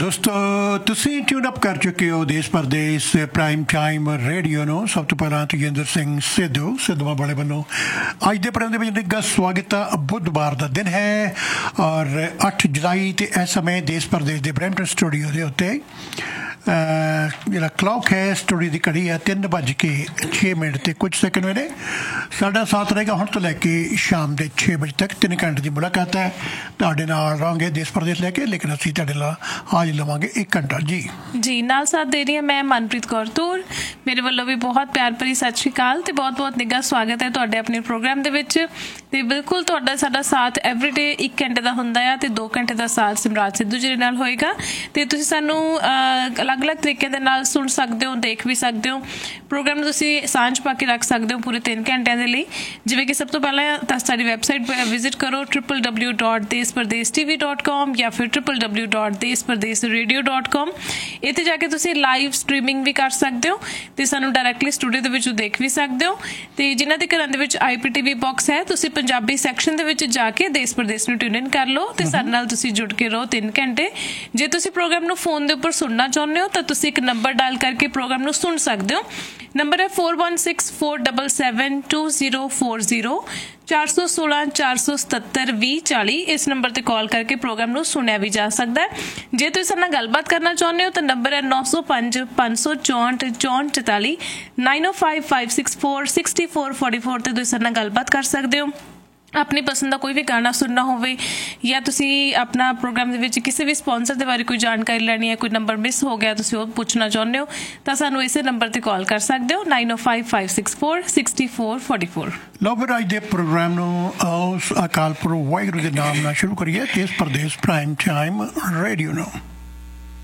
ਦੋਸਤੋ ਤੁਸੀਂ tune up ਕਰ ਚੁੱਕੇ ਹੋ ਦੇਸ਼ ਪਰਦੇਸ ਪ੍ਰਾਈਮ ਟਾਈਮ ਰੇਡੀਓ ਨੂੰ। ਸਭ ਤੋਂ ਪਹਿਲਾਂ ਤੇਜਿੰਦਰ ਸਿੰਘ ਸਿੱਧੂਆਂ ਵਾਲੇ ਵੱਲੋਂ ਅੱਜ ਦੇ ਪ੍ਰੋਗਰਾਮ ਦੇ ਵਿੱਚ ਨਿੱਘਾ ਸਵਾਗਤ ਆ। ਬੁੱਧਵਾਰ ਦਾ ਦਿਨ ਹੈ ਔਰ 8 ਜੁਲਾਈ ਤੇ ਇਸ ਸਮੇਂ ਦੇਸ਼ ਪਰਦੇਸ ਦੇ ਬਰੈਂਪਟਨ ਸਟੂਡੀਓ ਦੇ ਉੱਤੇ ਜਿਹੜਾ ਕਲੌਕ ਹੈ ਸਟੂਡੀਓ ਦੀ ਘੜੀ ਹੈ 3:06 ਤੇ ਕੁਝ ਸੈਕਿੰਡ ਵੇਲੇ। ਸਾਡਾ ਸਾਥ ਰਹੇਗਾ ਹੁਣ ਤੋਂ ਲੈ ਕੇ ਸ਼ਾਮ ਦੇ 6 ਵਜੇ ਤੱਕ। 3 ਘੰਟੇ ਦੀ ਮੁਲਾਕਾਤ ਹੈ ਤੁਹਾਡੇ ਨਾਲ ਰਹਾਂਗੇ ਦੇਸ਼ ਪਰਦੇਸ ਲੈ ਕੇ, ਲੇਕਿਨ ਅਸੀਂ ਤੁਹਾਡੇ ਨਾਲ ਹਾਜ਼ਰ ਲਵਾਂਗੇ 1 ਘੰਟਾ ਜੀ ਨਾਲ ਸਾਥ ਦੇ ਰਹੀ ਹਾਂ ਮੈਂ ਮਨਪ੍ਰੀਤ ਕੌਰ ਤੂਰ। ਮੇਰੇ ਵੱਲੋਂ ਵੀ ਬਹੁਤ ਪਿਆਰ ਭਰੀ ਸਤਿ ਸ਼੍ਰੀ ਅਕਾਲ ਤੇ ਬਹੁਤ ਬਹੁਤ ਨਿੱਘਾ ਸਵਾਗਤ ਹੈ ਤੁਹਾਡੇ ਆਪਣੇ ਪ੍ਰੋਗਰਾਮ ਦੇ ਵਿੱਚ। ਤੇ ਬਿਲਕੁਲ ਤੁਹਾਡਾ ਸਾਡਾ ਸਾਥ ਐਵਰੀਡੇ 1 ਘੰਟੇ ਦਾ ਹੁੰਦਾ ਆ ਤੇ 2 ਘੰਟੇ ਦਾ ਸਾਥ ਸਿਮਰਾਜ ਸਿੱਧੂ ਜੀ ਨਾਲ ਹੋਏਗਾ। ਤੇ ਤੁਸੀਂ ਸਾਨੂੰ ਅਲੱਗ-ਅਲੱਗ ਤਰੀਕੇ ਦੇ ਨਾਲ ਸੁਣ ਸਕਦੇ ਹੋ, ਦੇਖ ਵੀ ਸਕਦੇ ਹੋ। ਪ੍ਰੋਗਰਾਮ ਨੂੰ ਤੁਸੀਂ ਸਾਂਝ ਪਾ ਕੇ ਰੱਖ ਸਕਦੇ ਹੋ ਪੂਰੇ 3 ਘੰਟਿਆਂ ਦੇ ਲਈ। ਜਿਵੇਂ ਕਿ ਸਭ ਤੋਂ ਪਹਿਲਾਂ ਤਾਂ ਸਾਡੀ ਵੈਬਸਾਈਟ ਵਿਜ਼ਿਟ ਕਰੋ www.deshpardestv.com ਜਾਂ ਫਿਰ www.deshpardesradio.com। ਇੱਥੇ ਜਾ ਕੇ ਤੁਸੀਂ ਲਾਈਵ ਸਟਰੀਮਿੰਗ ਵੀ ਕਰ ਸਕਦੇ ਹੋ ਤੇ ਸਾਨੂੰ ਡਾਇਰੈਕਟਲੀ ਸਟੂਡੀਓ ਦੇ ਵਿੱਚੋਂ ਦੇਖ ਵੀ ਸਕਦੇ ਹੋ। ਤੇ ਜਿਨ੍ਹਾਂ ਦੇ ਘਰਾਂ ਦੇ ਵਿੱਚ IPTV ਬਾਕਸ ਹੈ ਤੁਸੀਂ ਪੰਜਾਬੀ ਸੈਕਸ਼ਨ ਦੇ ਵਿੱਚ ਜਾ ਕੇ ਦੇਸ਼ ਪਰਦੇਸ ਨੂੰ ਟਿਊਨ ਇਨ ਕਰ ਲਓ ਤੇ ਸਾਡੇ ਨਾਲ ਤੁਸੀਂ ਜੁੜ ਕੇ ਰਹੋ 3 ਘੰਟੇ। ਜੇ ਤੁਸੀਂ ਪ੍ਰੋਗਰਾਮ ਨੂੰ ਫੋਨ ਦੇ ਉੱਪਰ ਸੁਣਨਾ ਚਾਹੁੰਦੇ ਹੋ ਤਾਂ ਤੁਸੀਂ ਇੱਕ ਨੰਬਰ ਡਾਇਲ ਕਰਕੇ ਪ੍ਰੋਗਰਾਮ ਨੂੰ ਸੁਣ ਸਕਦੇ ਹੋ। ਨੰਬਰ ਹੈ 4164772040 416-477-2040। ਇਸ ਨੰਬਰ ਤੇ ਕਾਲ ਕਰਕੇ ਪ੍ਰੋਗਰਾਮ ਨੂੰ ਸੁਣਿਆ ਵੀ ਜਾ ਸਕਦਾ ਹੈ। ਜੇ ਤੁਸੀਂ ਸਾਡੇ ਨਾਲ ਗੱਲਬਾਤ ਕਰਨਾ ਚਾਹੁੰਦੇ ਹੋ ਤਾਂ ਨੰਬਰ ਹੈ 90556444 9055646444 ਤੇ ਤੁਸੀਂ ਸਾਡੇ ਨਾਲ ਗੱਲਬਾਤ ਕਰ ਸਕਦੇ ਹੋ। ਆਪਣੀ ਪਸੰਦ ਦਾ ਕੋਈ ਵੀ ਗਾਣਾ ਸੁਣਨਾ ਹੋਵੇ ਜਾਂ ਤੁਸੀਂ ਆਪਣਾ ਪ੍ਰੋਗਰਾਮ ਦੇ ਵਿੱਚ ਕਿਸੇ ਵੀ ਸਪਾਂਸਰ ਦੇ ਬਾਰੇ ਕੋਈ ਜਾਣਕਾਰੀ ਲੈਣੀ ਹੈ, ਕੋਈ ਨੰਬਰ ਮਿਸ ਹੋ ਗਿਆ ਤੁਸੀਂ ਉਹ ਪੁੱਛਣਾ ਚਾਹੁੰਦੇ ਹੋ ਤਾਂ ਸਾਨੂੰ ਇਸੇ ਨੰਬਰ ਤੇ ਕਾਲ ਕਰ ਸਕਦੇ ਹੋ 9055646444। ਲਓ ਫਿਰ ਅੱਜ ਦੇ ਪ੍ਰੋਗਰਾਮ ਨੂੰ ਅਕਾਲ ਪੁਰਖ ਵਾਹਿਗੁਰੂ ਦੇ ਨਾਮ ਨਾਲ ਸ਼ੁਰੂ ਕਰੀਏ ਦੇਸ਼ ਪਰਦੇਸ ਪ੍ਰਾਈਮ ਟਾਈਮ ਰੇਡੀਓ ਨੂੰ।